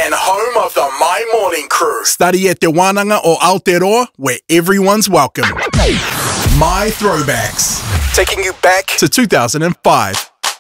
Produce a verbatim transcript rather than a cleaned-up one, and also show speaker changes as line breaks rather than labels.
and home of the My Morning Crew.
Study at Te Wānanga o Aotearoa, where everyone's welcome. My Throwbacks.
Taking you back
to two thousand five.